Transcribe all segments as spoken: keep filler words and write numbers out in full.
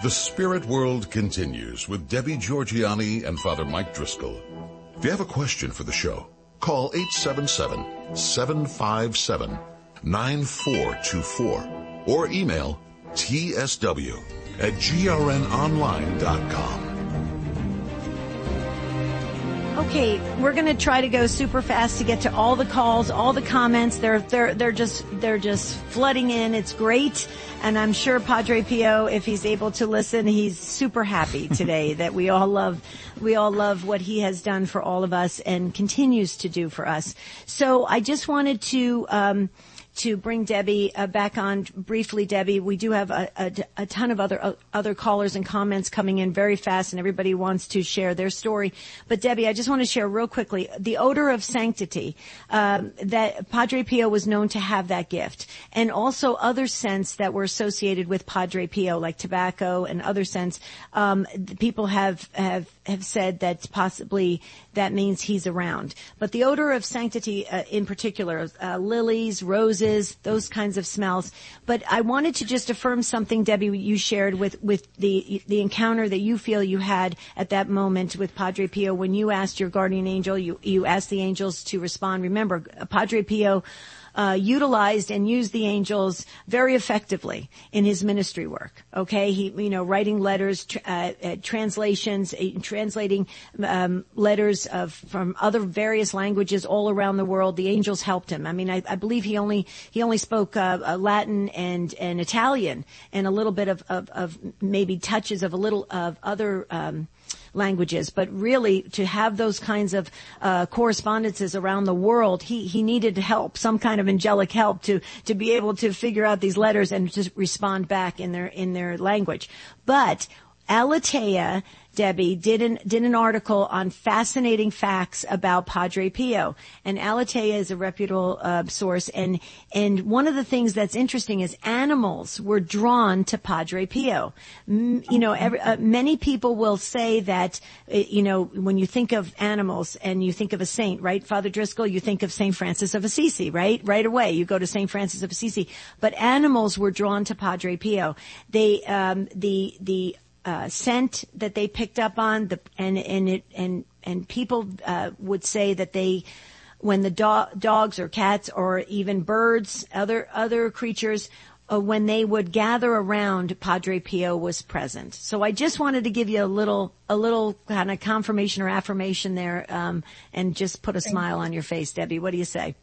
The Spirit World continues with Debbie Georgianni and Father Mike Driscoll. If you have a question for the show, call eight seven seven, seven five seven, nine four two four or email t s w at g r n online dot com. Okay, we're going to try to go super fast to get to all the calls, all the comments. They're they're they're just they're just flooding in. It's great, and I'm sure Padre Pio, if he's able to listen, he's super happy today that we all love we all love what he has done for all of us and continues to do for us. So I just wanted to um to bring Debbie uh, back on briefly. Debbie, we do have a, a, a ton of other uh, other callers and comments coming in very fast, and everybody wants to share their story. But Debbie, I just want to share real quickly the odor of sanctity, um, that Padre Pio was known to have that gift, and also other scents that were associated with Padre Pio, like tobacco and other scents. Um, people have have have said that possibly that means he's around. But the odor of sanctity, uh, in particular, uh, lilies, roses, those kinds of smells. But I wanted to just affirm something, Debbie, you shared with, with the, the encounter that you feel you had at that moment with Padre Pio when you asked your guardian angel, you, you asked the angels to respond. Remember, Padre Pio Uh, utilized and used the angels very effectively in his ministry work. Okay, he, you know, writing letters, tr- uh, uh, translations, uh, translating um, letters of from other various languages all around the world. The angels helped him. I mean, I, I believe he only he only spoke uh, uh, Latin and and Italian and a little bit of of, of maybe touches of a little of other Um, languages, but really to have those kinds of uh, correspondences around the world, he he needed help, some kind of angelic help to to be able to figure out these letters and to respond back in their in their language. But Aletheia, Debbie, did an, did an article on fascinating facts about Padre Pio. And Aletheia is a reputable uh, source. And, and one of the things that's interesting is animals were drawn to Padre Pio. M- you know, every, uh, many people will say that, uh, you know, when you think of animals and you think of a saint, right, Father Driscoll, you think of Saint Francis of Assisi, right? Right away, you go to Saint Francis of Assisi. But animals were drawn to Padre Pio. They, um, the, the, Uh, scent that they picked up on, the, and and it and and people uh, would say that they, when the do- dogs or cats or even birds, other other creatures, uh, when they would gather around, Padre Pio was present. So I just wanted to give you a little a little kind of confirmation or affirmation there, um, and just put a smile on your face, Debbie. What do you say?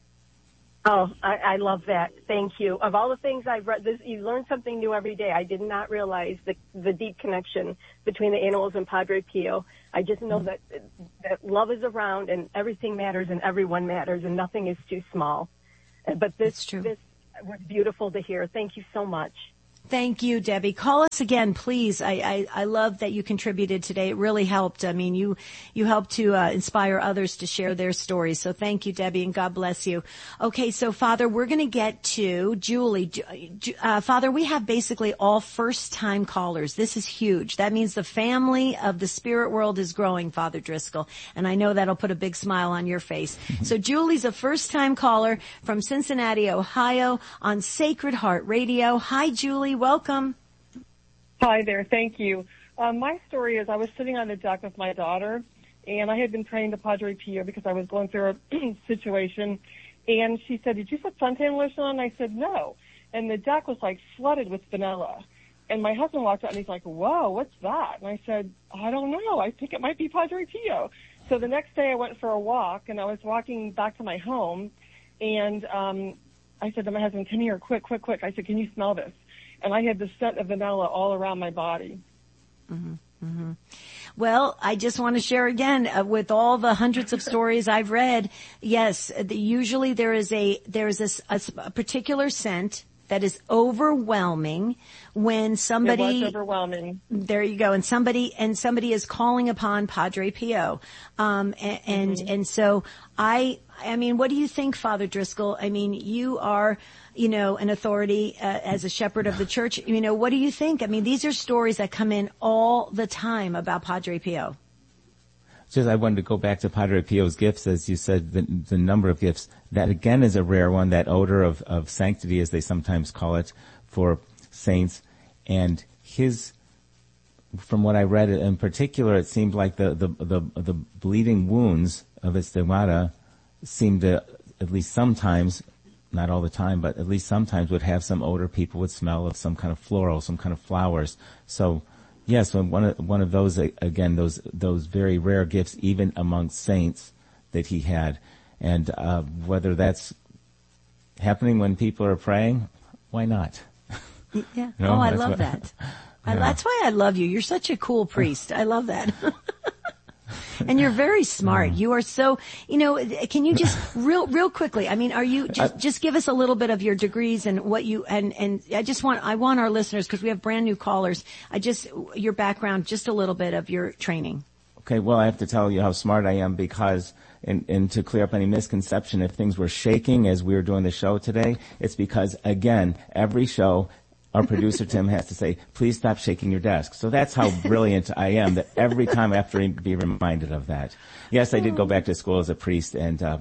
Oh, I, I love that. Thank you. Of all the things I've read, this, you learn something new every day. I did not realize the, the deep connection between the animals and Padre Pio. I just know that, that love is around and everything matters and everyone matters and nothing is too small. But this, this was beautiful to hear. Thank you so much. Thank you, Debbie. Call us again, please. I, I, I love that you contributed today. It really helped. I mean, you, you helped to uh, inspire others to share their stories. So thank you, Debbie, and God bless you. Okay, so Father, we're going to get to Julie. Uh, Father, we have basically all first-time callers. This is huge. That means the family of the spirit world is growing, Father Driscoll. And I know that'll put a big smile on your face. So Julie's a first-time caller from Cincinnati, Ohio on Sacred Heart Radio. Hi, Julie. Welcome. Hi there. Thank you. Um, my story is I was sitting on the deck with my daughter, and I had been praying to Padre Pio because I was going through a situation, and she said, did you put suntan lotion on? I said, no. And the deck was like flooded with vanilla. And my husband walked out, and he's like, whoa, what's that? And I said, I don't know. I think it might be Padre Pio. So the next day I went for a walk, and I was walking back to my home, and um, I said to my husband, come here, quick, quick, quick. I said, can you smell this? And I had the scent of vanilla all around my body. Mm-hmm, mm-hmm. Well, I just want to share again uh, with all the hundreds of stories I've read. Yes, the, usually there is a there is a, a, a particular scent that is overwhelming when somebody. It was overwhelming. There you go, and somebody and somebody is calling upon Padre Pio, um, and and, mm-hmm. and so I. I mean, what do you think, Father Driscoll? I mean, you are, you know, an authority uh, as a shepherd of the church. You know, what do you think? I mean, these are stories that come in all the time about Padre Pio. Just, I wanted to go back to Padre Pio's gifts, as you said, the, the number of gifts. That again is a rare one, that odor of, of sanctity, as they sometimes call it, for saints. And his from what I read in particular, it seemed like the, the, the, the bleeding wounds of its stigmata seemed to, at least sometimes, not all the time, but at least sometimes would have some odor. People would smell of some kind of floral, some kind of flowers. So, yes, one of, one of those, again, those, those very rare gifts, even amongst saints that he had. And, uh, whether that's happening when people are praying, why not? Yeah. No, oh, I that's love what, that. yeah. I, that's why I love you. You're such a cool priest. I love that. And you're very smart. You are so, you know, can you just real, real quickly, I mean, are you, just, just give us a little bit of your degrees and what you, and, and I just want, I want our listeners, because we have brand new callers, I just, your background, just a little bit of your training. Okay, well, I have to tell you how smart I am because, and, and to clear up any misconception, if things were shaking as we were doing the show today, it's because, again, every show, our producer Tim has to say, please stop shaking your desk. So that's how brilliant I am, that every time I have to be reminded of that. Yes, I did go back to school as a priest and uh,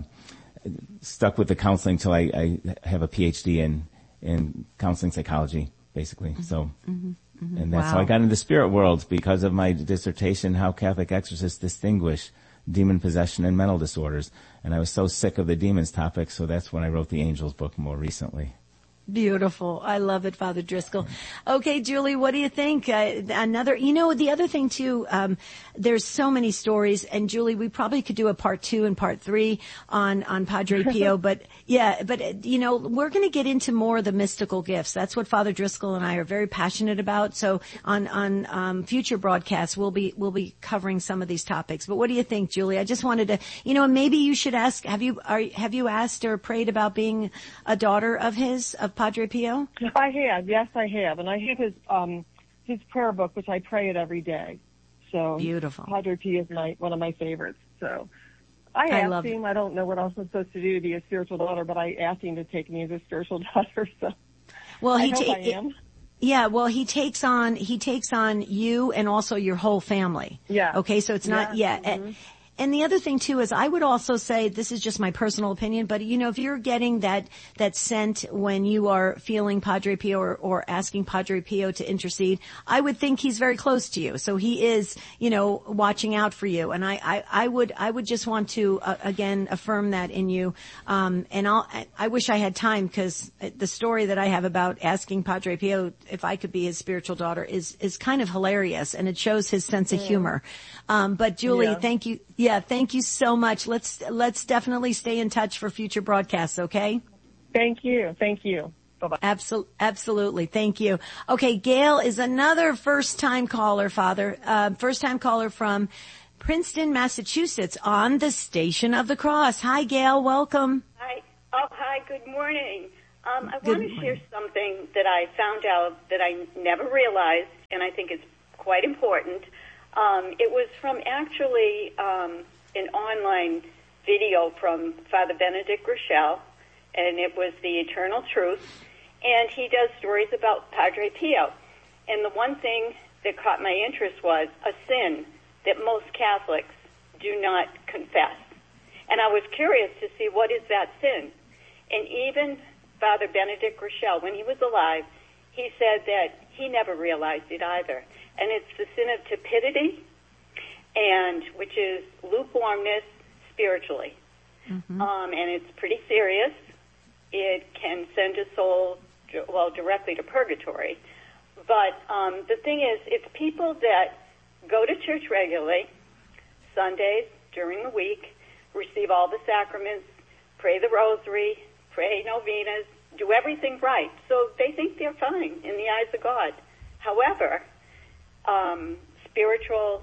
stuck with the counseling till I, I have a P H D in, in counseling psychology, basically. Mm-hmm. So, mm-hmm. Mm-hmm. And that's wow. how I got into the spirit world, because of my dissertation, How Catholic Exorcists Distinguish Demon Possession and Mental Disorders. And I was so sick of the demons topic, so that's when I wrote the Angels book more recently. Beautiful. I love it, Father Driscoll. Okay, Julie, what do you think? Uh, another, you know, the other thing too, um, there's so many stories, and Julie, we probably could do a part two and part three on, on Padre Pio, but yeah, but you know, we're going to get into more of the mystical gifts. That's what Father Driscoll and I are very passionate about. So on, on, um, future broadcasts, we'll be, we'll be covering some of these topics. But what do you think, Julie? I just wanted to, you know, maybe you should ask, have you, are, have you asked or prayed about being a daughter of his, of Padre Pio? I have, yes, I have, and I have his um his prayer book, which I pray it every day. So beautiful. Padre Pio is my one of my favorites. So I asked I him. It. I don't know what else I'm supposed to do to be a spiritual daughter, but I asked him to take me as a spiritual daughter. So well, he I hope ta- I am. Yeah, well, he takes on he takes on you and also your whole family. Yeah. Okay, so it's not yeah. yeah. Mm-hmm. And the other thing too is I would also say, this is just my personal opinion, but you know, if you're getting that, that scent when you are feeling Padre Pio or, or asking Padre Pio to intercede, I would think he's very close to you. So he is, you know, watching out for you. And I, I, I would, I would just want to, uh, again, affirm that in you. Um, and I'll, I wish I had time, because the story that I have about asking Padre Pio if I could be his spiritual daughter is, is kind of hilarious, and it shows his sense of humor. Um, but Julie, yeah. thank you. Yeah, thank you so much. Let's let's definitely stay in touch for future broadcasts, okay? Thank you. Thank you. Bye-bye. Absol- absolutely. Thank you. Okay, Gail is another first-time caller, Father. Uh, first-time caller from Princeton, Massachusetts, on the Station of the Cross. Hi, Gail. Welcome. Hi. Oh, hi. Good morning. Um, I Good want to morning. share something that I found out that I never realized, and I think it's quite important. Um, it was from actually um, an online video from Father Benedict Rochelle, and it was The Eternal Truth, and he does stories about Padre Pio. And the one thing that caught my interest was a sin that most Catholics do not confess. And I was curious to see, what is that sin? And even Father Benedict Rochelle, when he was alive, he said that he never realized it either. And it's the sin of tepidity, and which is lukewarmness spiritually. Mm-hmm. Um, and it's pretty serious. It can send a soul, well, directly to purgatory. But um, the thing is, it's people that go to church regularly, Sundays, during the week, receive all the sacraments, pray the rosary, pray novenas, do everything right. So they think they're fine in the eyes of God. However, um, spiritual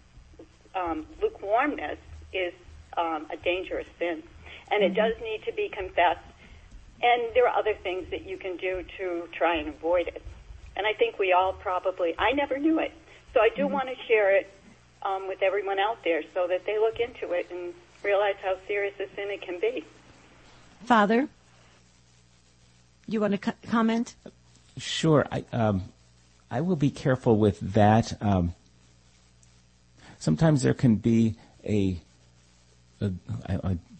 um, lukewarmness is um, a dangerous sin, and it does need to be confessed. And there are other things that you can do to try and avoid it. And I think we all probably, I never knew it. So I do mm-hmm. want to share it um, with everyone out there so that they look into it and realize how serious a sin it can be. Father, you want to co- comment? Sure. I, um, I will be careful with that. Um, sometimes there can be a, a, a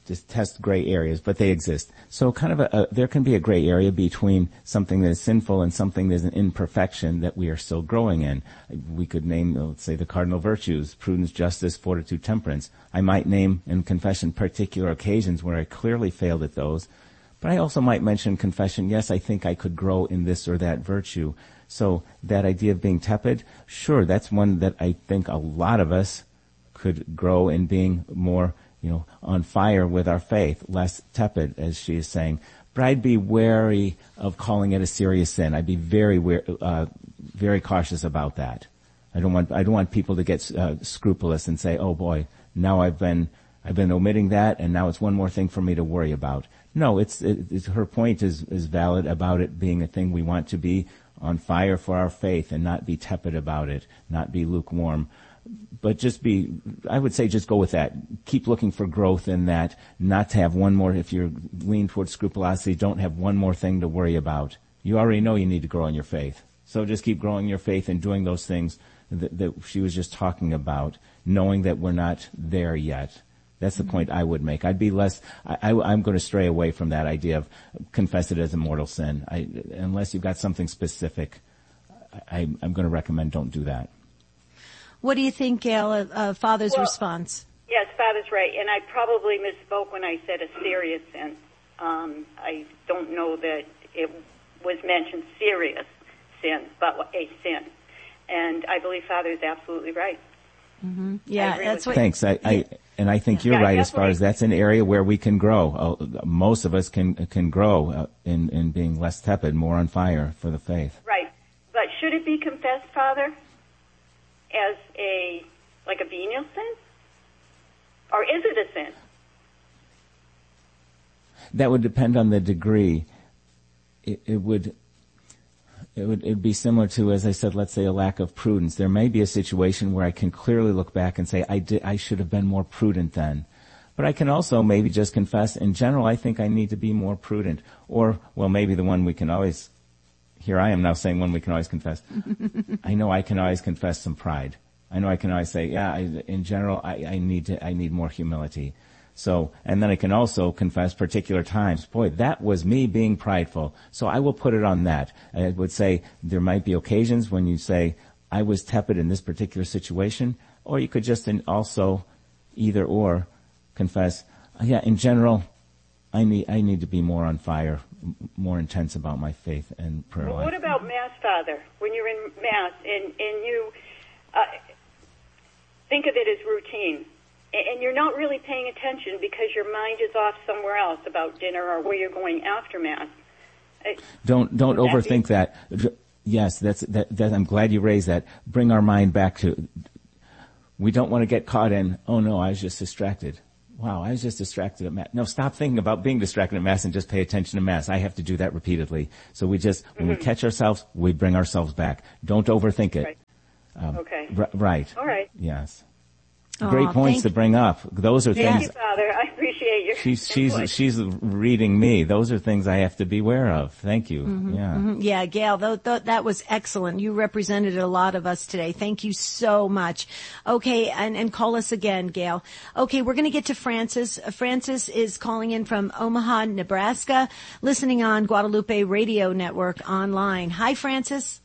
just test gray areas, but they exist. So kind of a, a, there can be a gray area between something that is sinful and something that is an imperfection that we are still growing in. We could name, let's say, the cardinal virtues: prudence, justice, fortitude, temperance. I might name in confession particular occasions where I clearly failed at those, but I also might mention in confession, yes, I think I could grow in this or that virtue. So that idea of being tepid, sure, that's one that I think a lot of us could grow in being more, you know, on fire with our faith, less tepid, as she is saying. But I'd be wary of calling it a serious sin. I'd be very, uh, very cautious about that. I don't want, I don't want people to get uh, scrupulous and say, "Oh boy, now I've been, I've been omitting that, and now it's one more thing for me to worry about." No, it's, it, it's her point is is valid about it being a thing we want to be on fire for our faith and not be tepid about it, not be lukewarm. But just be, I would say just go with that. Keep looking for growth in that, not to have one more, if you're leaning towards scrupulosity, don't have one more thing to worry about. You already know you need to grow in your faith. So just keep growing your faith and doing those things that, that she was just talking about, knowing that we're not there yet. That's the mm-hmm. point I would make. I'd be less, I, I, I'm going to stray away from that idea of confess it as a mortal sin. I, unless you've got something specific, I, I'm going to recommend don't do that. What do you think, Gail, of uh, Father's well, response? Yes, Father's right. And I probably misspoke when I said a serious sin. Um, I don't know that it was mentioned serious sin, but a sin. And I believe Father is absolutely right. Mm-hmm. Yeah, that's what. Thanks. I, I and I think you're yeah, right as far as that's an area where we can grow. Uh, most of us can can grow uh, in in being less tepid, more on fire for the faith. Right. But should it be confessed, Father, as a like a venial sin, or is it a sin? That would depend on the degree. It, it would. It would it'd be similar to, as I said, let's say a lack of prudence. There may be a situation where I can clearly look back and say, I did, I should have been more prudent then. But I can also maybe just confess, in general, I think I need to be more prudent. Or, well, maybe the one we can always, here I am now saying one we can always confess. I know I can always confess some pride. I know I can always say, yeah, I, in general, I, I need to, I need more humility. So, and then I can also confess particular times, boy, that was me being prideful. So I will put it on that. I would say there might be occasions when you say, I was tepid in this particular situation, or you could just in also either or confess, yeah, in general, I need, I need to be more on fire, more intense about my faith and prayer well, life. What about Mass, Father? When you're in Mass and, and you uh, think of it as routine, and you're not really paying attention because your mind is off somewhere else about dinner or where you're going after Mass. Don't don't overthink that. Yes, that's that, that. I'm glad you raised that. Bring our mind back to. We don't want to get caught in. Oh no, I was just distracted. Wow, I was just distracted at Mass. No, stop thinking about being distracted at Mass and just pay attention to Mass. I have to do that repeatedly. So we just when mm-hmm. we catch ourselves, we bring ourselves back. Don't overthink it. Right. Um, okay. R- right. All right. Yes. Great Aww, points to bring up. Those are thank things. You, Father. I appreciate your. She's she's input. she's reading me. Those are things I have to be aware of. Thank you. Mm-hmm, yeah. Mm-hmm. Yeah, Gail. Th- th- that was excellent. You represented a lot of us today. Thank you so much. Okay, and and call us again, Gail. Okay, we're going to get to Francis. Uh, Francis is calling in from Omaha, Nebraska, listening on Guadalupe Radio Network online. Hi, Francis.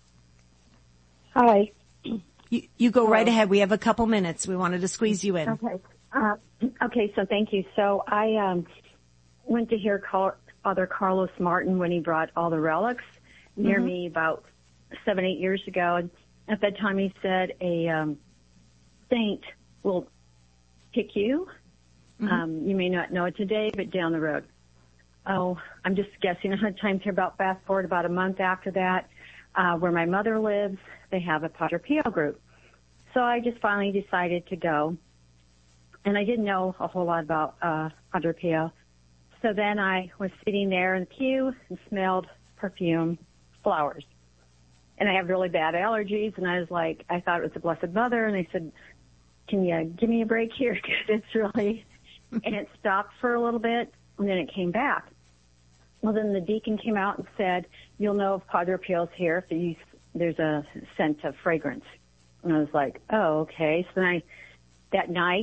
Hi. You, you go right ahead. We have a couple minutes. We wanted to squeeze you in. Okay. Uh, okay, so thank you. So I um, went to hear Car- Father Carlos Martin when he brought all the relics near mm-hmm. me about seven, eight years ago. And at that time he said a um, saint will pick you. Mm-hmm. Um, you may not know it today, but down the road. Oh, I'm just guessing. I had time to about fast forward about a month after that. Uh, where my mother lives, they have a Padre Pio group. So I just finally decided to go. And I didn't know a whole lot about uh, Padre Pio. So then I was sitting there in the pew and smelled perfume, flowers. And I have really bad allergies, and I was like, I thought it was the Blessed Mother, and they said, can you give me a break here? Because it's really, and it stopped for a little bit, and then it came back. Well, then the deacon came out and said, you'll know if Padre Pio's here if you, there's a scent of fragrance. And I was like, oh, okay. So then I, that night,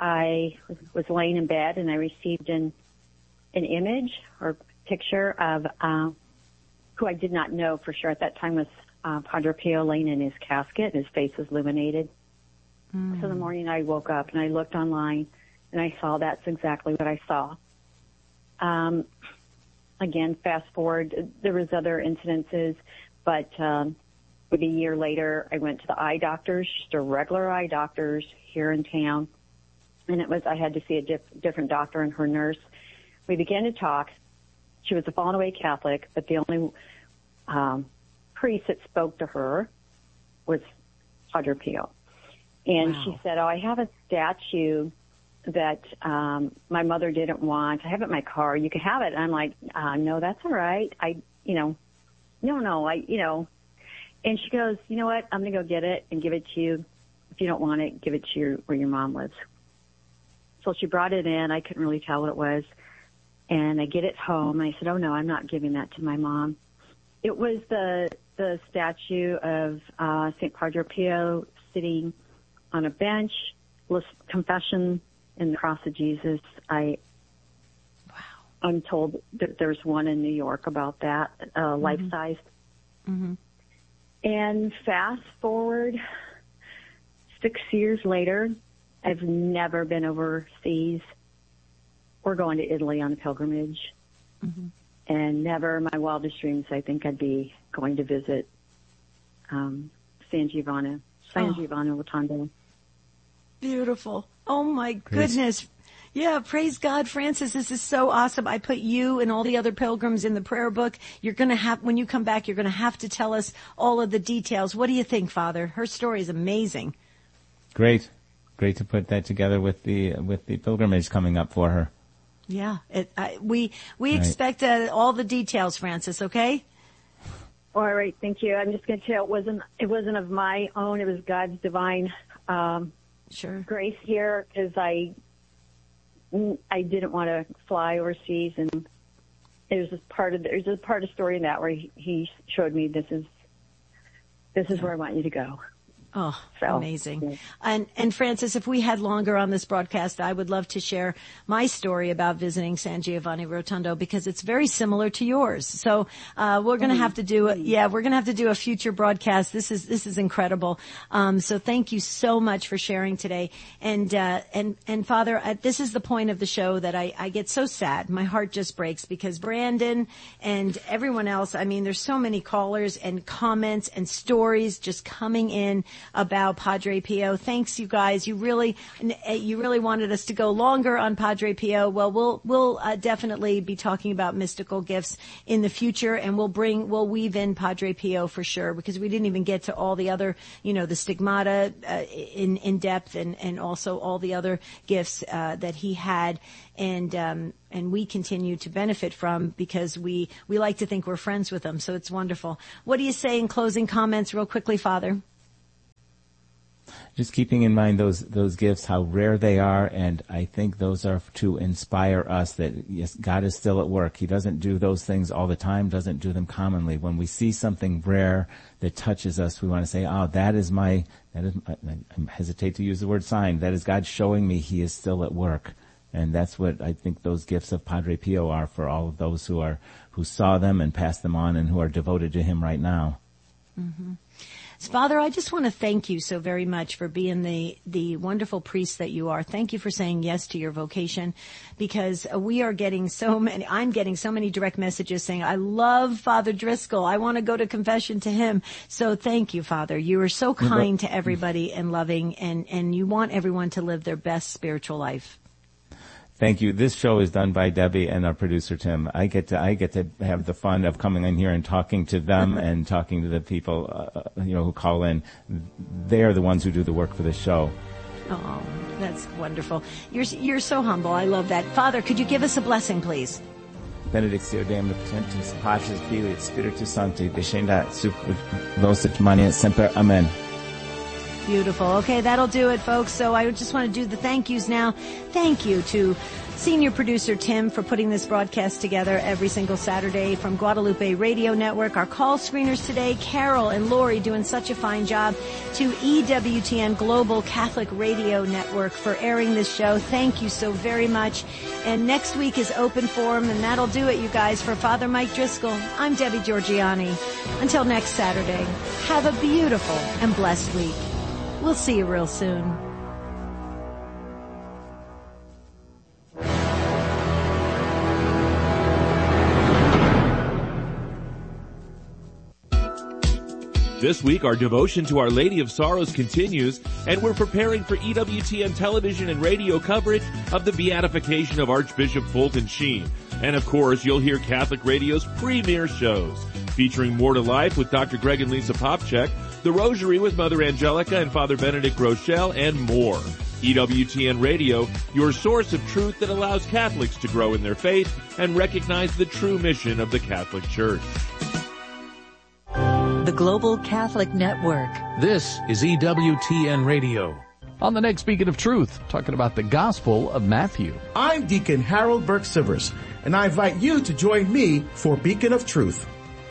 I was laying in bed and I received an an image or picture of uh, who I did not know for sure at that time was uh, Padre Pio laying in his casket. His face was illuminated. Mm. So the morning I woke up and I looked online and I saw that's exactly what I saw. Um, again, fast forward, there was other incidences, but um, maybe a year later I went to the eye doctors, just a regular eye doctors here in town. And it was, I had to see a diff- different doctor and her nurse. We began to talk. She was a fallen away Catholic, but the only um, priest that spoke to her was Padre Pio. And wow. She said, oh, I have a statue that um, my mother didn't want. I have it in my car. You can have it. And I'm like, uh, no, that's all right. I, you know, no, no, I, you know. And she goes, you know what? I'm going to go get it and give it to you. If you don't want it, give it to your, where your mom lives. So she brought it in. I couldn't really tell what it was. And I get it home, and I said, oh, no, I'm not giving that to my mom. It was the the statue of uh, Saint Padre Pio sitting on a bench, confession in the cross of Jesus. I, wow. I'm told that there's one in New York about that, uh, mm-hmm. life-size. Mm-hmm. And fast forward six years later, I've never been overseas or going to Italy on a pilgrimage. Mm-hmm. And never in my wildest dreams I think I'd be going to visit um, San Giovanni, San oh. Giovanni Rotondo. Beautiful. Oh, my goodness. Yeah, praise God, Francis. This is so awesome. I put you and all the other pilgrims in the prayer book. You're going to have, when you come back, you're going to have to tell us all of the details. What do you think, Father? Her story is amazing. Great. Great to put that together with the with the pilgrimage coming up for her. Yeah, it, I, we we right. expect uh, all the details, Francis. Okay. All right, thank you. I'm just going to tell it wasn't it wasn't of my own. It was God's divine um, sure grace here, because I I didn't want to fly overseas, and there's this part of there's a part of the story in that where he, he showed me this is this is where I want you to go. Oh, so, amazing. Yeah. And, and Francis, if we had longer on this broadcast, I would love to share my story about visiting San Giovanni Rotondo, because it's very similar to yours. So, uh, we're going to have to do, a, yeah, we're going to have to do a future broadcast. This is, this is incredible. Um, so thank you so much for sharing today. And, uh, and, and Father, uh, this is the point of the show that I, I get so sad. My heart just breaks, because Brandon and everyone else, I mean, there's so many callers and comments and stories just coming in about Padre Pio. Thanks, you guys. You really, you really wanted us to go longer on Padre Pio. Well, we'll, we'll uh, definitely be talking about mystical gifts in the future, and we'll bring, we'll weave in Padre Pio for sure, because we didn't even get to all the other, you know, the stigmata uh, in, in depth, and, and also all the other gifts uh, that he had. And, um, and we continue to benefit from, because we, we like to think we're friends with them. So it's wonderful. What do you say in closing comments real quickly, Father? Just keeping in mind those those gifts, how rare they are, and I think those are to inspire us that, yes, God is still at work. He doesn't do those things all the time, doesn't do them commonly. When we see something rare that touches us, we want to say, oh, that is my, that is, I, I hesitate to use the word sign, that is God showing me He is still at work. And that's what I think those gifts of Padre Pio are for all of those who are, who saw them and passed them on and who are devoted to Him right now. Mm-hmm. Father, I just want to thank you so very much for being the, the wonderful priest that you are. Thank you for saying yes to your vocation, because we are getting so many, I'm getting so many direct messages saying, I love Father Driscoll. I want to go to confession to him. So thank you, Father. You are so kind to everybody and loving, and, and you want everyone to live their best spiritual life. Thank you. This show is done by Debbie and our producer Tim. I get to I get to have the fun of coming in here and talking to them and talking to the people, uh, you know, who call in. They are the ones who do the work for this show. Oh, that's wonderful. You're you're so humble. I love that. Father, could you give us a blessing, please? Benedictio Dei Omnipotentus, Patris Filii et Spiritus Sancti, descendat super nos et manet semper. Amen. Beautiful. Okay, that'll do it, folks. So I just want to do the thank yous now. Thank you to Senior Producer Tim for putting this broadcast together every single Saturday from Guadalupe Radio Network. Our call screeners today, Carol and Lori, doing such a fine job. To E W T N Global Catholic Radio Network for airing this show. Thank you so very much. And next week is Open Forum, and that'll do it, you guys. For Father Mike Driscoll, I'm Debbie Georgianni. Until next Saturday, have a beautiful and blessed week. We'll see you real soon. This week, our devotion to Our Lady of Sorrows continues, and we're preparing for E W T N television and radio coverage of the beatification of Archbishop Fulton Sheen. And of course, you'll hear Catholic Radio's premier shows, featuring More to Life with Doctor Greg and Lisa Popchak, The Rosary with Mother Angelica and Father Benedict Rochelle, and more. E W T N Radio, your source of truth that allows Catholics to grow in their faith and recognize the true mission of the Catholic Church. The Global Catholic Network. This is E W T N Radio. On the next Beacon of Truth, talking about the Gospel of Matthew. I'm Deacon Harold Burke-Sivers, and I invite you to join me for Beacon of Truth.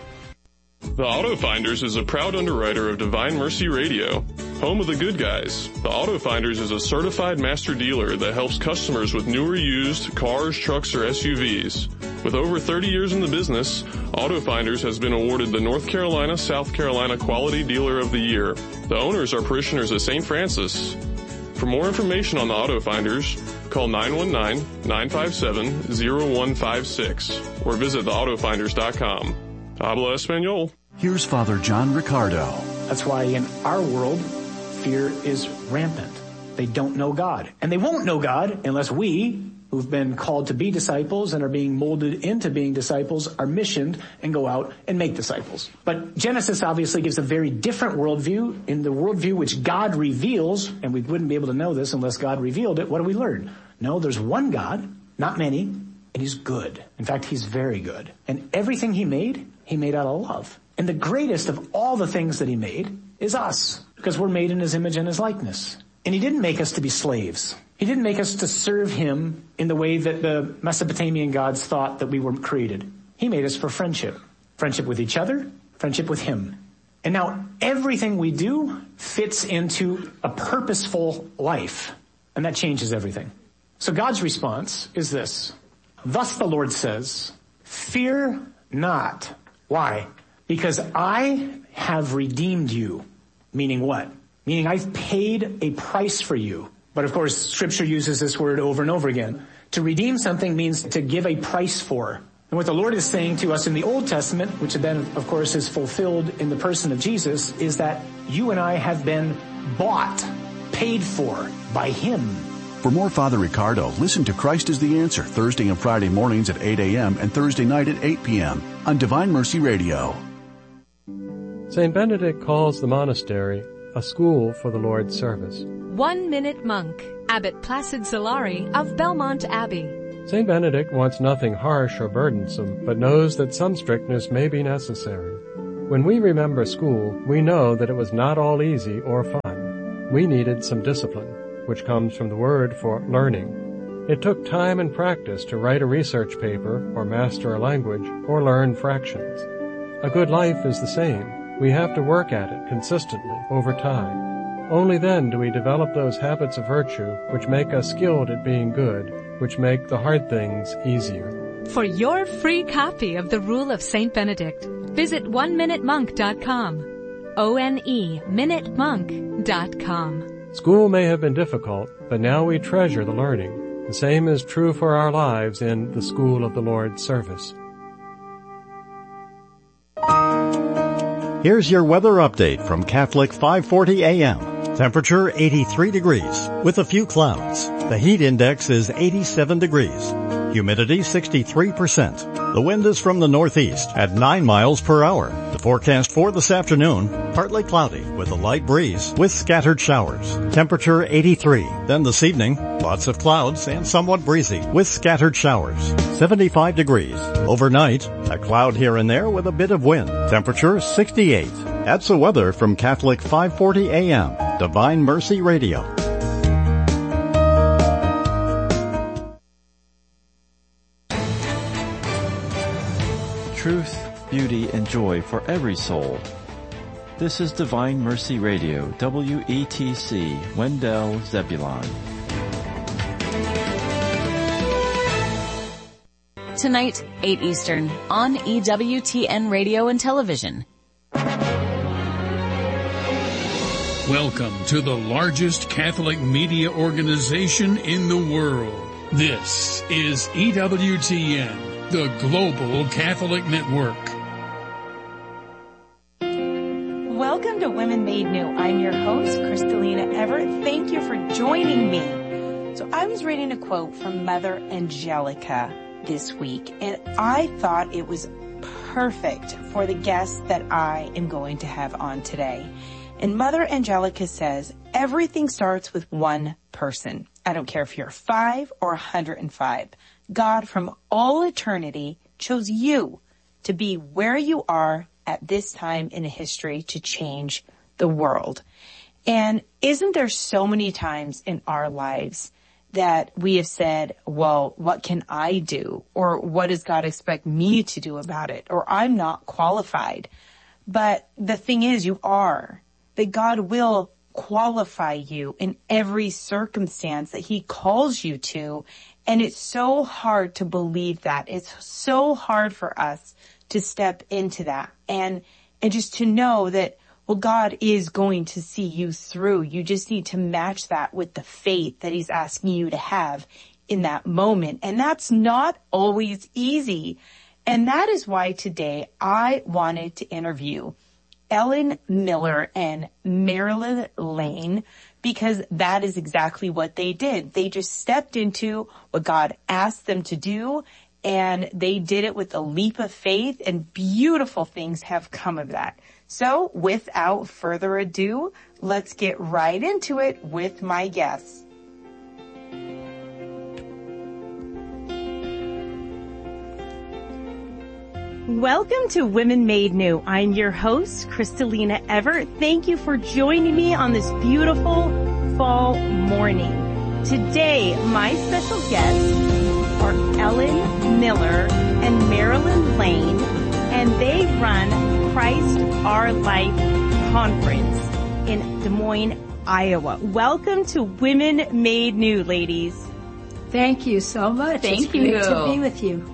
The Auto Finders is a proud underwriter of Divine Mercy Radio, home of the good guys. The Auto Finders is a certified master dealer that helps customers with new or used cars, trucks, or S U Vs. With over thirty years in the business, Auto Finders has been awarded the North Carolina, South Carolina Quality Dealer of the Year. The owners are parishioners at Saint Francis. For more information on the Auto Finders, call nine one nine, nine five seven, zero one five six or visit the auto finders dot com. Habla Espanol. Here's Father John Ricardo. That's why in our world, fear is rampant. They don't know God. And they won't know God unless we, who've been called to be disciples and are being molded into being disciples, are missioned and go out and make disciples. But Genesis obviously gives a very different worldview. In the worldview which God reveals, and we wouldn't be able to know this unless God revealed it, what do we learn? No, there's one God, not many, and he's good. In fact, he's very good. And everything he made, he made out of love. And the greatest of all the things that he made is us, because we're made in his image and his likeness. And he didn't make us to be slaves. He didn't make us to serve him in the way that the Mesopotamian gods thought that we were created. He made us for friendship. Friendship with each other, friendship with him. And now everything we do fits into a purposeful life. And that changes everything. So God's response is this. Thus the Lord says, fear not. Why? Because I have redeemed you. Meaning what? Meaning I've paid a price for you. But of course, Scripture uses this word over and over again. To redeem something means to give a price for. And what the Lord is saying to us in the Old Testament, which then of course is fulfilled in the person of Jesus, is that you and I have been bought, paid for by him. For more Father Ricardo, listen to Christ is the Answer Thursday and Friday mornings at eight a.m. and Thursday night at eight p.m. on Divine Mercy Radio. Saint Benedict calls the monastery a school for the Lord's service. One Minute Monk, Abbot Placid Solari of Belmont Abbey. Saint Benedict wants nothing harsh or burdensome, but knows that some strictness may be necessary. When we remember school, we know that it was not all easy or fun. We needed some discipline, which comes from the word for learning. It took time and practice to write a research paper or master a language or learn fractions. A good life is the same. We have to work at it consistently over time. Only then do we develop those habits of virtue which make us skilled at being good, which make the hard things easier. For your free copy of The Rule of Saint Benedict, visit one minute monk dot com. O N E minute monk dot com. School may have been difficult, but now we treasure the learning. The same is true for our lives in the school of the Lord's service. Here's your weather update from Catholic five forty A M. Temperature eighty-three degrees with a few clouds. The heat index is eighty-seven degrees. Humidity sixty-three percent. The wind is from the northeast at nine miles per hour. The forecast for this afternoon, partly cloudy with a light breeze with scattered showers. Temperature eighty-three. Then this evening, lots of clouds and somewhat breezy with scattered showers. seventy-five degrees. Overnight, a cloud here and there with a bit of wind. Temperature sixty-eight. That's the weather from Catholic five forty A M, Divine Mercy Radio. truth, beauty, and joy for every soul. This is Divine Mercy Radio, W E T C, Wendell, Zebulon. Tonight, eight Eastern, on E W T N Radio and Television. Welcome to the largest Catholic media organization in the world. This is E W T N, the Global Catholic Network. Welcome to Women Made New. I'm your host, Kristalina Everett. Thank you for joining me. So I was reading a quote from Mother Angelica this week, and I thought it was perfect for the guest that I am going to have on today. And Mother Angelica says, everything starts with one person. I don't care if you're five or one hundred five. God from all eternity chose you to be where you are at this time in history to change the world. And isn't there so many times in our lives that we have said, well, what can I do? Or what does God expect me to do about it? Or I'm not qualified. But the thing is, you are. That God will qualify you in every circumstance that He calls you to. And it's so hard to believe that. It's so hard for us to step into that. And, and just to know that, well, God is going to see you through. You just need to match that with the faith that He's asking you to have in that moment. And that's not always easy. And that is why today I wanted to interview Ellen Miller and Marilyn Lane, because that is exactly what they did. They just stepped into what God asked them to do, and they did it with a leap of faith, and beautiful things have come of that. So without further ado, let's get right into it with my guests. Welcome to Women Made New. I'm your host, Kristalina Everett. Thank you for joining me on this beautiful fall morning. Today, my special guests are Ellen Miller and Marilyn Lane, and they run Christ Our Life Conference in Des Moines, Iowa. Welcome to Women Made New, ladies. Thank you so much. Thank it's you. Great to be with you.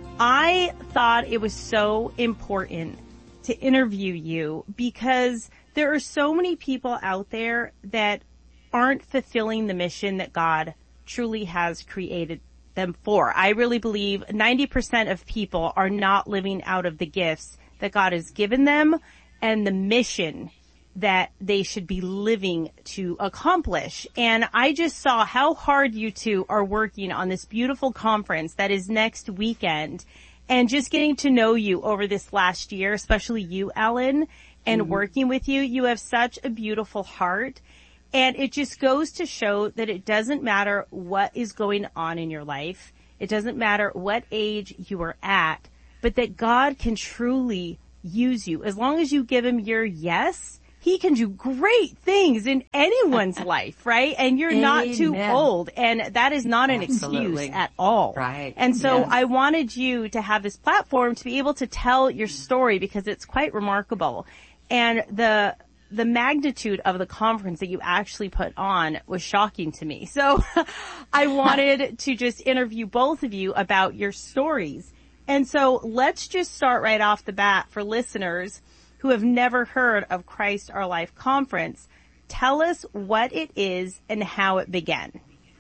I thought it was so important to interview you because there are so many people out there that aren't fulfilling the mission that God truly has created them for. I really believe ninety percent of people are not living out of the gifts that God has given them and the mission that they should be living to accomplish. And I just saw how hard you two are working on this beautiful conference that is next weekend, and just getting to know you over this last year, especially you, Ellen, and mm-hmm. working with you. You have such a beautiful heart. And it just goes to show that it doesn't matter what is going on in your life. It doesn't matter what age you are at, but that God can truly use you. As long as you give Him your yes, He can do great things in anyone's life, right? And you're Amen. Not too old. And that is not an Absolutely. Excuse at all. Right. And so yes. I wanted you to have this platform to be able to tell your story because it's quite remarkable. And the the magnitude of the conference that you actually put on was shocking to me. So I wanted to just interview both of you about your stories. And so let's just start right off the bat for listeners who have never heard of Christ Our Life Conference. Tell us what it is and how it began.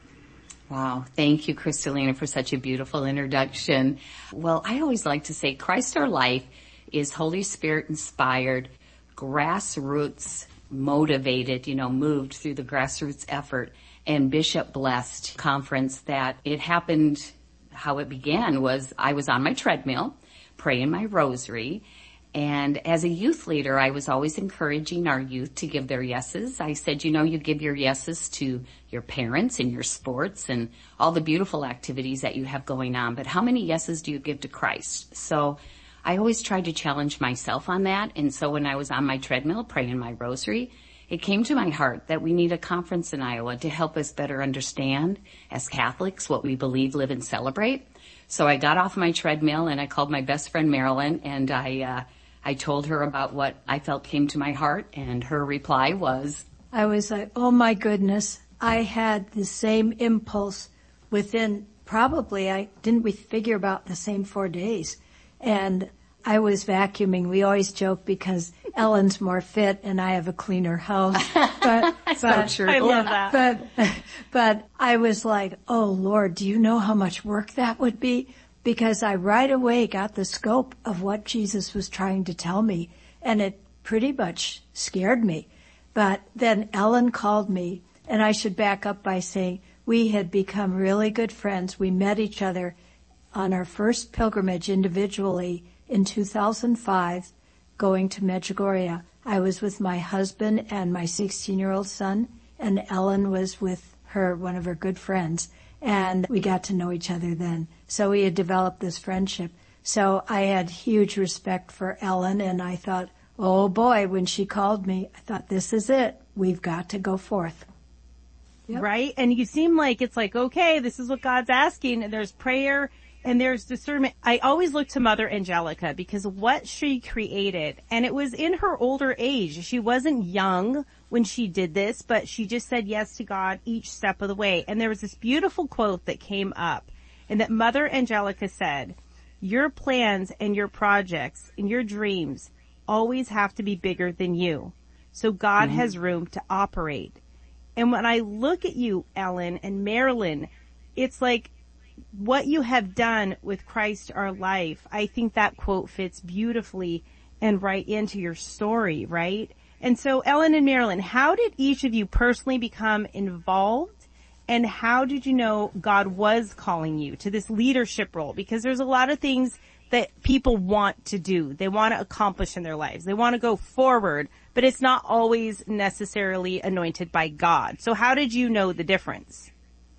Wow. Thank you, Kristalina, for such a beautiful introduction. Well, I always like to say Christ Our Life is Holy Spirit inspired, grassroots motivated, you know, moved through the grassroots effort and Bishop blessed conference. That it happened, how it began was I was on my treadmill praying my rosary. And as a youth leader, I was always encouraging our youth to give their yeses. I said, you know, you give your yeses to your parents and your sports and all the beautiful activities that you have going on, but how many yeses do you give to Christ? So I always tried to challenge myself on that. And so when I was on my treadmill praying my rosary, it came to my heart that we need a conference in Iowa to help us better understand as Catholics what we believe, live, and celebrate. So I got off my treadmill and I called my best friend Marilyn, and I uh, I told her about what I felt came to my heart, and her reply was, I was like, oh my goodness, I had the same impulse within probably, I didn't we figure about the same four days. And I was vacuuming. We always joke because Ellen's more fit and I have a cleaner house. But, so but true. I love yeah, that. But, but I was like, oh Lord, do you know how much work that would be? Because I right away got the scope of what Jesus was trying to tell me, and it pretty much scared me. But then Ellen called me, and I should back up by saying we had become really good friends. We met each other on our first pilgrimage individually in two thousand five, going to Medjugorje. I was with my husband and my sixteen-year-old son, and Ellen was with her, one of her good friends, and we got to know each other then. So we had developed this friendship. So I had huge respect for Ellen, and I thought, oh boy, when she called me, I thought, this is it. We've got to go forth. Yep. Right? And you seem like it's like, okay, this is what God's asking, and there's prayer, and there's discernment. I always look to Mother Angelica because what she created, and it was in her older age. She wasn't young when she did this, but she just said yes to God each step of the way. And there was this beautiful quote that came up, and that Mother Angelica said, your plans and your projects and your dreams always have to be bigger than you. So God mm-hmm. has room to operate. And when I look at you, Ellen and Marilyn, it's like, what you have done with Christ our life, I think that quote fits beautifully and right into your story, right? And so, Ellen and Marilyn, how did each of you personally become involved, and how did you know God was calling you to this leadership role? Because there's a lot of things that people want to do. They want to accomplish in their lives. They want to go forward, but it's not always necessarily anointed by God. So how did you know the difference?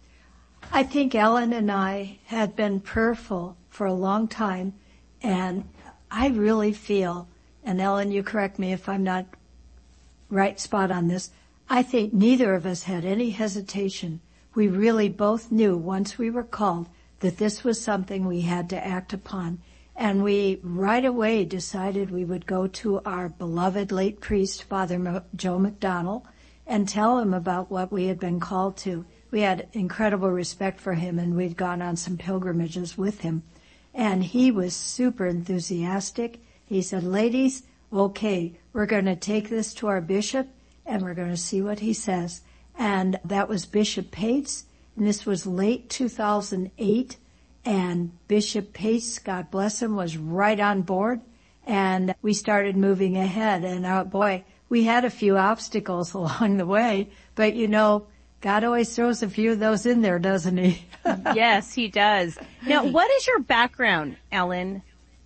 I think Ellen and I had been prayerful for a long time, and I really feel, and Ellen, you correct me if I'm not right spot on this, I think neither of us had any hesitation. We really both knew once we were called that this was something we had to act upon, and we right away decided we would go to our beloved late priest, Father Joe McDonnell, and tell him about what we had been called to. We had incredible respect for him, and we'd gone on some pilgrimages with him. And he was super enthusiastic. He said, ladies, okay, we're going to take this to our bishop, and we're going to see what he says. And that was Bishop Pates, and this was late two thousand eight. And Bishop Pates, God bless him, was right on board. And we started moving ahead. And, oh boy, we had a few obstacles along the way. But, you know, God always throws a few of those in there, doesn't he? Yes, he does. Now, what is your background, Ellen?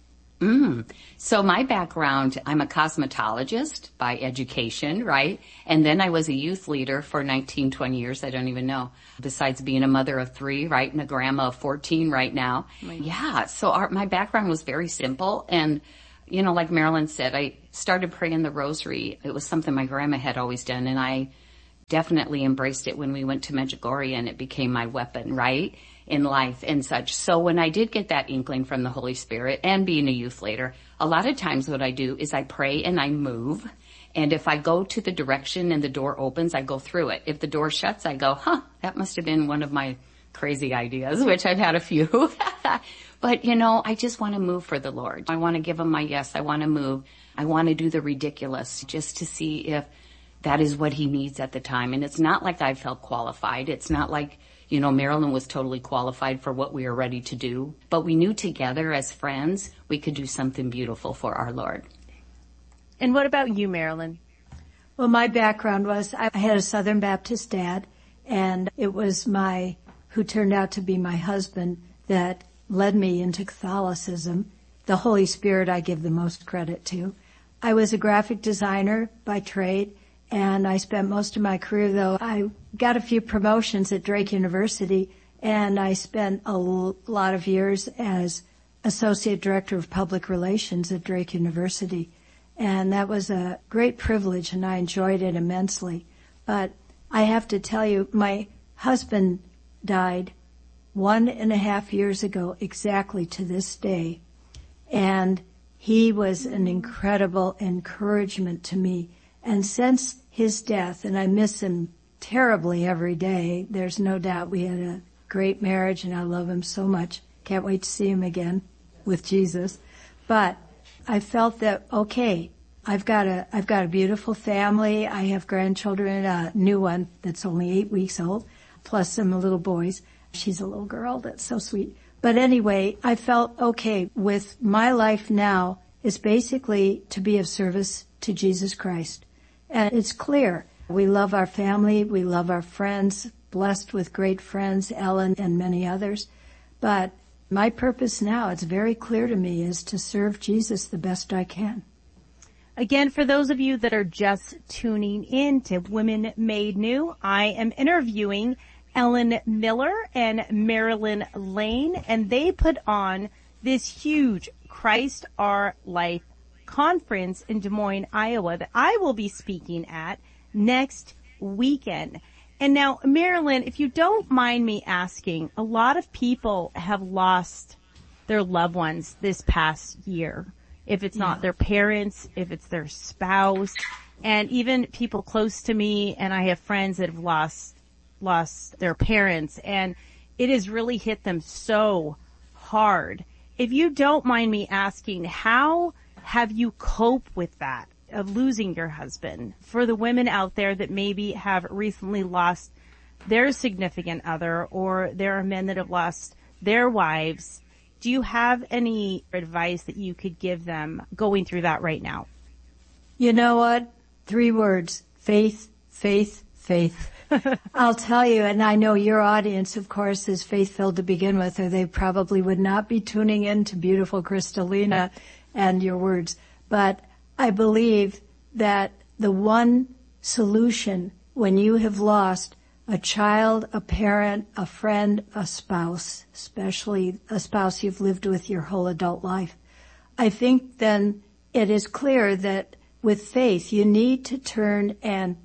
Mm. So my background, I'm a cosmetologist by education, right? And then I was a youth leader for nineteen, twenty years. I don't even know. Besides being a mother of three, right? And a grandma of fourteen right now. Right. Yeah. So our, my background was very simple. And, you know, like Marilyn said, I started praying the rosary. It was something my grandma had always done. And I definitely embraced it when we went to Medjugorje, and it became my weapon, right, in life and such. So when I did get that inkling from the Holy Spirit, and being a youth leader, a lot of times what I do is I pray and I move. And if I go to the direction and the door opens, I go through it. If the door shuts, I go, huh, that must have been one of my crazy ideas, which I've had a few. But, you know, I just want to move for the Lord. I want to give him my yes. I want to move. I want to do the ridiculous just to see if that is what he needs at the time. And it's not like I felt qualified. It's not like, you know, Marilyn was totally qualified for what we were ready to do. But we knew together as friends we could do something beautiful for our Lord. And what about you, Marilyn? Well, my background was I had a Southern Baptist dad, and it was my, who turned out to be my husband, that led me into Catholicism. The Holy Spirit I give the most credit to. I was a graphic designer by trade. And I spent most of my career, though, I got a few promotions at Drake University, and I spent a lot of years as Associate Director of Public Relations at Drake University. And that was a great privilege, and I enjoyed it immensely. But I have to tell you, my husband died one and a half years ago, exactly to this day. And he was an incredible encouragement to me. And since his death, and I miss him terribly every day, there's no doubt we had a great marriage, and I love him so much. Can't wait to see him again with Jesus. But I felt that, okay, I've got a, I've got a beautiful family. I have grandchildren, a new one that's only eight weeks old, plus some little boys. She's a little girl. That's so sweet. But anyway, I felt, okay, with my life now is basically to be of service to Jesus Christ. And it's clear. We love our family. We love our friends, blessed with great friends, Ellen and many others. But my purpose now, it's very clear to me, is to serve Jesus the best I can. Again, for those of you that are just tuning in to Women Made New, I am interviewing Ellen Miller and Marilyn Lane, and they put on this huge Christ Our Life conference in Des Moines, Iowa, that I will be speaking at next weekend. And now, Marilyn, if you don't mind me asking, a lot of people have lost their loved ones this past year. If it's not yeah. their parents, if it's their spouse, and even people close to me, and I have friends that have lost, lost their parents, and it has really hit them so hard. If you don't mind me asking, how have you coped with that? Of losing your husband, for the women out there that maybe have recently lost their significant other, or there are men that have lost their wives. Do you have any advice that you could give them going through that right now? You know what? Three words: faith, faith, faith. I'll tell you, and I know your audience, of course, is faith-filled to begin with, or they probably would not be tuning in to beautiful Kristalina and your words. But I believe that the one solution when you have lost a child, a parent, a friend, a spouse, especially a spouse you've lived with your whole adult life, I think then it is clear that with faith you need to turn and,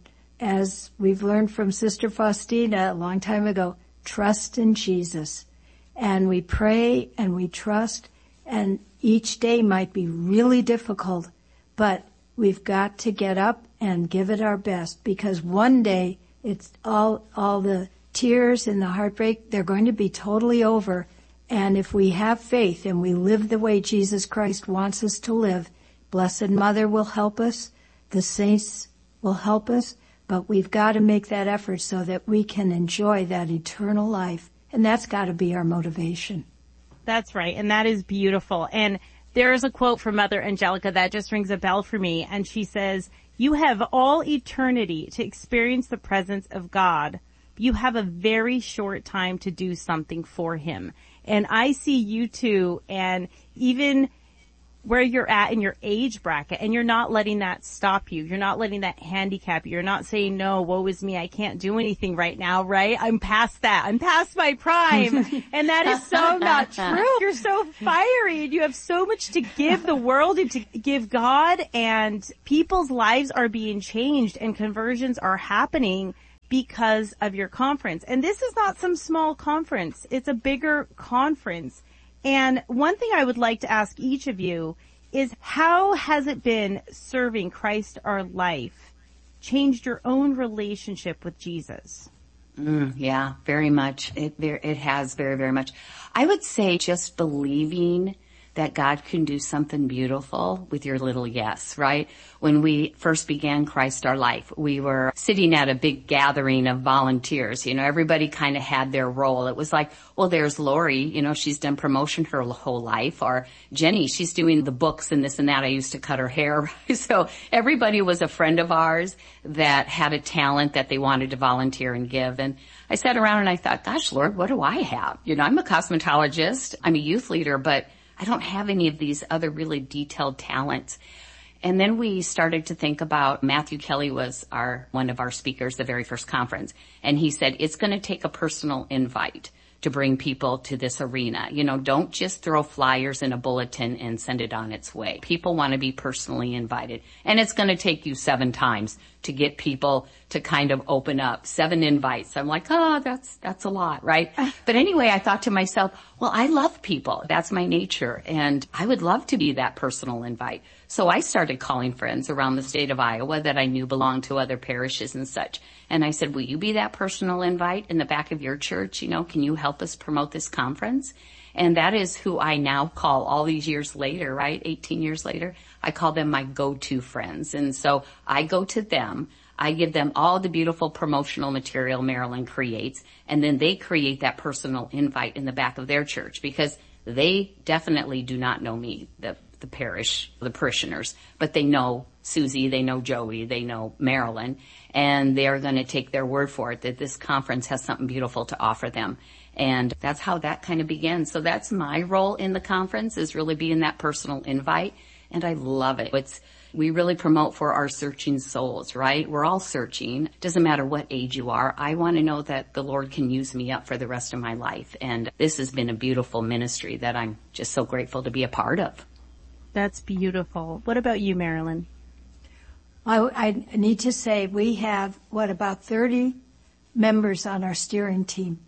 as we've learned from Sister Faustina a long time ago, trust in Jesus. And we pray and we trust, and each day might be really difficult, but we've got to get up and give it our best, because one day it's all, all the tears and the heartbreak, they're going to be totally over. And if we have faith and we live the way Jesus Christ wants us to live, Blessed Mother will help us, the saints will help us, but we've got to make that effort so that we can enjoy that eternal life. And that's got to be our motivation. That's right. And that is beautiful. And there is a quote from Mother Angelica that just rings a bell for me, and she says, "You have all eternity to experience the presence of God. You have a very short time to do something for Him." And I see you two, and even where you're at in your age bracket, and you're not letting that stop you. You're not letting that handicap you. You're not saying, no, woe is me, I can't do anything right now, right? I'm past that. I'm past my prime. And that is so not true. You're so fiery, and you have so much to give the world and to give God, and people's lives are being changed and conversions are happening because of your conference. And this is not some small conference. It's a bigger conference. And one thing I would like to ask each of you is, how has it been serving Christ Our Life changed your own relationship with Jesus? Mm, yeah, very much. It, it has very, very much. I would say just believing that God can do something beautiful with your little yes, right? When we first began Christ Our Life, we were sitting at a big gathering of volunteers. You know, everybody kind of had their role. It was like, well, there's Lori, you know, she's done promotion her whole life, or Jenny, she's doing the books and this and that. I used to cut her hair. So everybody was a friend of ours that had a talent that they wanted to volunteer and give. And I sat around and I thought, gosh, Lord, what do I have? You know, I'm a cosmetologist, I'm a youth leader, but I don't have any of these other really detailed talents. And then we started to think about, Matthew Kelly was our, one of our speakers, the very first conference. And he said, it's going to take a personal invite to bring people to this arena. You know, don't just throw flyers in a bulletin and send it on its way. People want to be personally invited. And it's going to take you seven times to get people to kind of open up. Seven invites. I'm like, oh, that's, that's a lot, right? But anyway, I thought to myself, well, I love people. That's my nature. And I would love to be that personal invite. So I started calling friends around the state of Iowa that I knew belonged to other parishes and such. And I said, will you be that personal invite in the back of your church? You know, can you help us promote this conference? And that is who I now call all these years later, right? eighteen years later, I call them my go-to friends. And so I go to them. I give them all the beautiful promotional material Marilyn creates, and then they create that personal invite in the back of their church because they definitely do not know me, the, the parish, the parishioners, but they know Susie, they know Joey, they know Marilyn, and they are going to take their word for it that this conference has something beautiful to offer them. And that's how that kind of began. So that's my role in the conference, is really being that personal invite. And I love it. It's, we really promote for our searching souls, right? We're all searching. Doesn't matter what age you are. I want to know that the Lord can use me up for the rest of my life. And this has been a beautiful ministry that I'm just so grateful to be a part of. That's beautiful. What about you, Marilyn? I, I need to say we have, what, about thirty members on our steering team.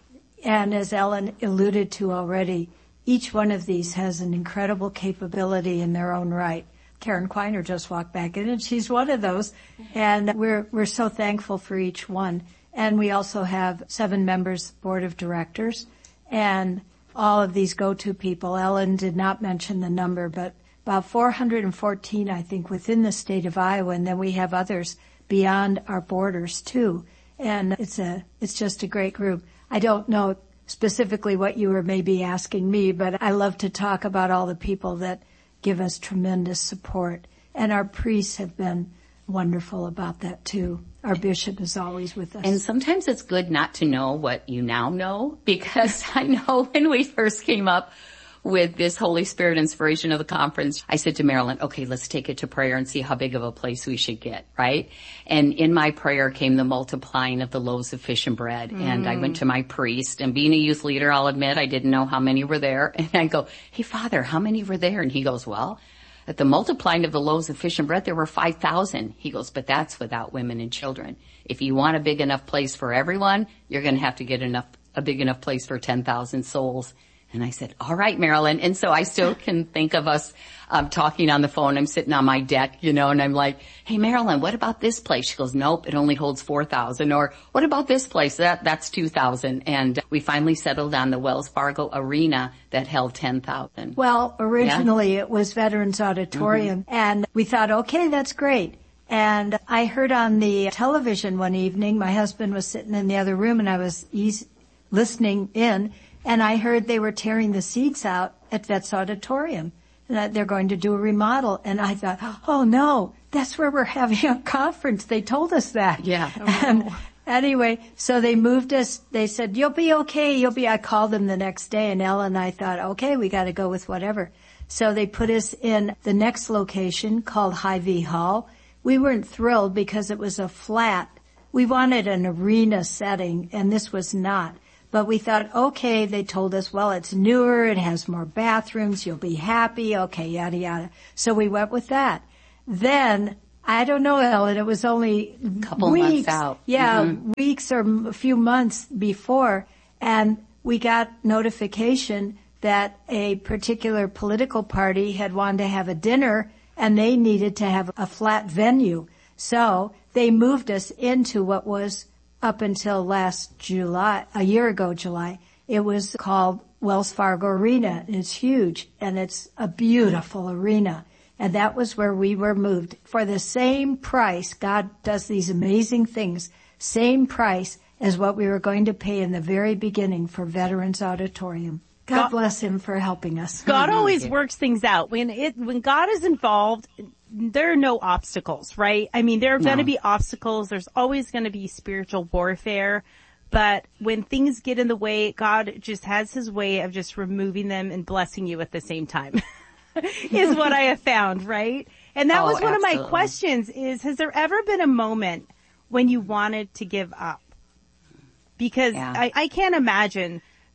And as Ellen alluded to already, each one of these has an incredible capability in their own right. Karen Quiner just walked back in, and she's one of those. And we're we're so thankful for each one. And we also have seven members board of directors, and all of these go-to people. Ellen did not mention the number, but about four hundred fourteen, I think, within the state of Iowa, and then we have others beyond our borders too. And it's a it's just a great group. I don't know specifically what you were maybe asking me, but I love to talk about all the people that give us tremendous support. And our priests have been wonderful about that too. Our bishop is always with us. And sometimes it's good not to know what you now know, because I know when we first came up with this Holy Spirit inspiration of the conference, I said to Marilyn, okay, let's take it to prayer and see how big of a place we should get, right? And in my prayer came the multiplying of the loaves of fish and bread. Mm. And I went to my priest, and being a youth leader, I'll admit I didn't know how many were there. And I go, hey, Father, how many were there? And he goes, well, at the multiplying of the loaves of fish and bread, there were five thousand. He goes, but that's without women and children. If you want a big enough place for everyone, you're going to have to get enough, a big enough place for ten thousand souls. And I said, all right, Marilyn. And so I still can think of us um, talking on the phone. I'm sitting on my deck, you know, and I'm like, hey, Marilyn, what about this place? She goes, nope, it only holds four thousand. Or what about this place? That That's two thousand. And we finally settled on the Wells Fargo Arena that held ten thousand. Well, originally yeah. it was Veterans Auditorium. Mm-hmm. And we thought, okay, that's great. And I heard on the television one evening, my husband was sitting in the other room, and I was he's listening in. And I heard they were tearing the seats out at Vets Auditorium, and that they're going to do a remodel. And I thought, oh no, that's where we're having a conference. They told us that. Yeah. And anyway, so they moved us. They said, you'll be okay. You'll be, I called them the next day, and Ella and I thought, okay, we got to go with whatever. So they put us in the next location called Hy-Vee Hall. We weren't thrilled because it was a flat. We wanted an arena setting, and this was not. But we thought, okay, they told us, well, it's newer, it has more bathrooms, you'll be happy, okay, yada, yada. So we went with that. Then, I don't know, Ellen, it was only a couple weeks, months out. Yeah, mm-hmm. weeks or a few months before, and we got notification that a particular political party had wanted to have a dinner, and they needed to have a flat venue. So they moved us into what was up until last July, a year ago July, it was called Wells Fargo Arena. It's huge, and it's a beautiful arena. And that was where we were moved. For the same price, God does these amazing things, same price as what we were going to pay in the very beginning for Veterans Auditorium. God, God bless him for helping us. God always works things out. When it, when God is involved, there are no obstacles, right? I mean, there are no. going to be obstacles. There's always going to be spiritual warfare. But when things get in the way, God just has his way of just removing them and blessing you at the same time, is what I have found, right? And that oh, was one absolutely. of my questions is, has there ever been a moment when you wanted to give up? Because yeah. I, I can't imagine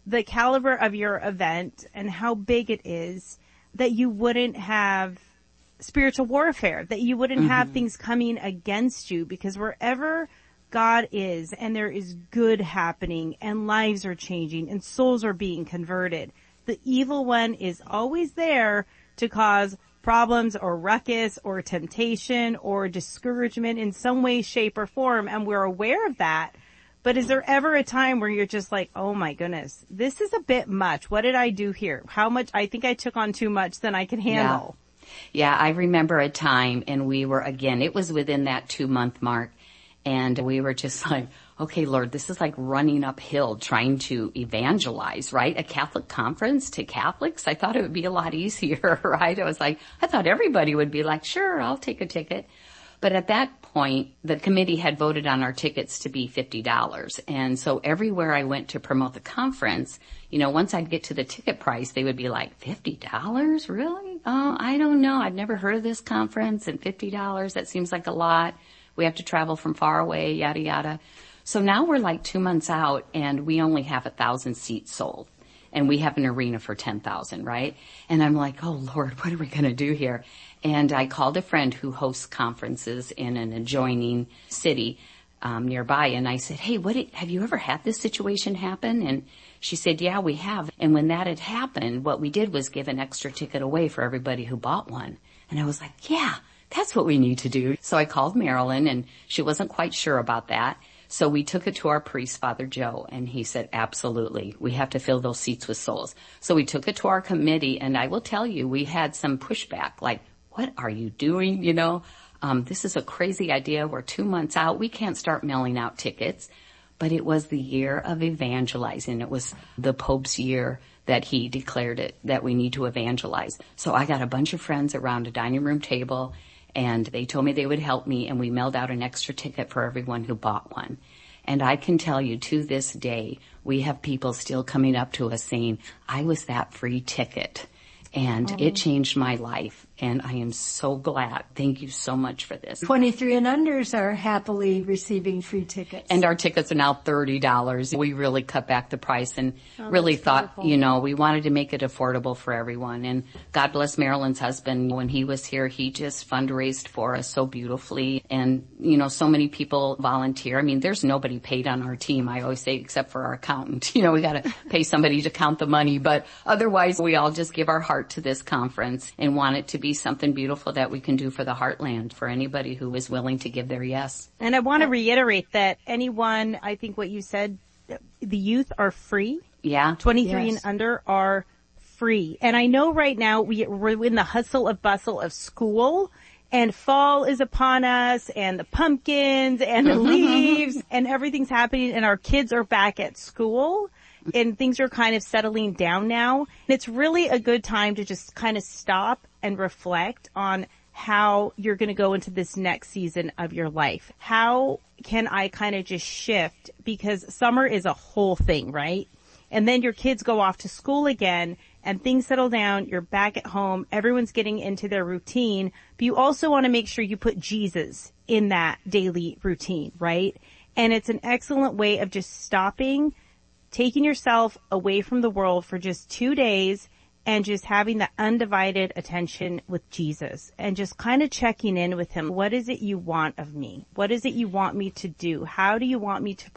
the caliber of your event and how big it is, that you wouldn't have spiritual warfare, that you wouldn't mm-hmm. have things coming against you, because wherever God is and there is good happening and lives are changing and souls are being converted, the evil one is always there to cause problems or ruckus or temptation or discouragement in some way, shape, or form, and we're aware of that. But is there ever a time where you're just like, oh my goodness, this is a bit much. What did I do here? How much? I think I took on too much than I can handle. Yeah, yeah, I remember a time, and we were, again, it was within that two-month mark, and we were just like, okay, Lord, this is like running uphill trying to evangelize, right? A Catholic conference to Catholics? I thought it would be a lot easier, right? I was like, I thought everybody would be like, sure, I'll take a ticket. But at that point, the committee had voted on our tickets to be fifty dollars. And so everywhere I went to promote the conference, you know, once I'd get to the ticket price, they would be like, fifty dollars? Really? Oh, I don't know. I've never heard of this conference, and fifty dollars, that seems like a lot. We have to travel from far away, yada, yada. So now we're like two months out, and we only have a thousand seats sold. And we have an arena for ten thousand, right? And I'm like, oh, Lord, what are we going to do here? And I called a friend who hosts conferences in an adjoining city um, nearby, and I said, hey, what did, have you ever had this situation happen? And she said, yeah, we have. And when that had happened, what we did was give an extra ticket away for everybody who bought one. And I was like, yeah, that's what we need to do. So I called Marilyn, and she wasn't quite sure about that. So we took it to our priest, Father Joe, and he said, absolutely, we have to fill those seats with souls. So we took it to our committee, and I will tell you, we had some pushback, like, what are you doing? You know, um, this is a crazy idea. We're two months out. We can't start mailing out tickets. But it was the year of evangelizing. It was the Pope's year that he declared it, that we need to evangelize. So I got a bunch of friends around a dining room table, and they told me they would help me, and we mailed out an extra ticket for everyone who bought one. And I can tell you, to this day, we have people still coming up to us saying, I was that free ticket. And oh. It changed my life, and I am so glad. Thank you so much for this. twenty-three and unders are happily receiving free tickets. And our tickets are now thirty dollars. We really cut back the price and oh, really thought, beautiful. you know, we wanted to make it affordable for everyone. And God bless Marilyn's husband. When he was here, he just fundraised for us so beautifully. And, you know, so many people volunteer. I mean, there's nobody paid on our team, I always say, except for our accountant. You know, we got to pay somebody to count the money. But otherwise, we all just give our heart to this conference and want it to be something beautiful that we can do for the Heartland, for anybody who is willing to give their yes. And I want to reiterate that anyone, I think what you said, the youth are free. Yeah. twenty-three yes. and under are free. And I know right now we, we're in the hustle of bustle of school, and fall is upon us, and the pumpkins and the leaves and everything's happening, and our kids are back at school. And things are kind of settling down now. And it's really a good time to just kind of stop and reflect on how you're going to go into this next season of your life. How can I kind of just shift? Because summer is a whole thing, right? And then your kids go off to school again and things settle down. You're back at home. Everyone's getting into their routine. But you also want to make sure you put Jesus in that daily routine, right? And it's an excellent way of just stopping, taking yourself away from the world for just two days and just having the undivided attention with Jesus and just kind of checking in with him. What is it you want of me? What is it you want me to do? How do you want me to